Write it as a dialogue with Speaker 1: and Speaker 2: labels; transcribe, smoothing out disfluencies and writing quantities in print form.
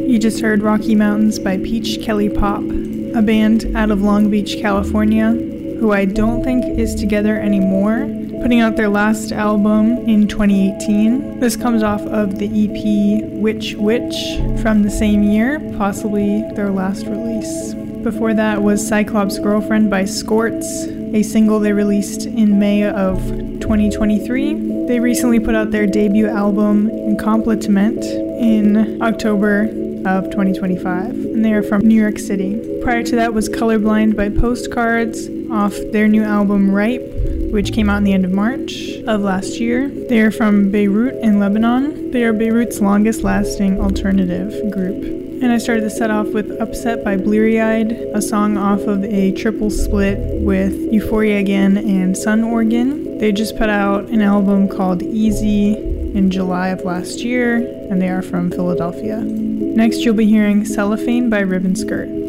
Speaker 1: You just heard Rocky Mountains by Peach Kelly Pop, a band out of Long Beach, California, who I don't think is together anymore, putting out their last album in 2018. This comes off of the EP Witch Witch from the same year, possibly their last release. Before that was Cyclops Girlfriend by Skorts, a single they released in May of 2023. They recently put out their debut album, Incompliment, in October of 2025, and they are from New York City. Prior to that was Colorblind by Postcards off their new album Ripe, which came out in the end of March of last year. They are from Beirut in Lebanon. They are Beirut's longest lasting alternative group. And I started the set off with Upset by Bleary Eyed, a song off of a triple split with Euphoria Again and Sun Organ. They just put out an album called Easy in July of last year, and they are from Philadelphia. Next you'll be hearing Cellophane by Ribbon Skirt.